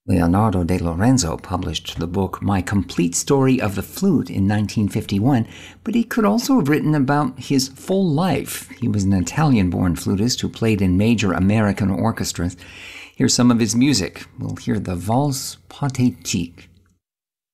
Leonardo de Lorenzo published the book My Complete Story of the Flute in 1951, but he could also have written about his full life. He was an Italian-born flutist who played in major American orchestras. Here's some of his music. We'll hear the Valse Pathétique.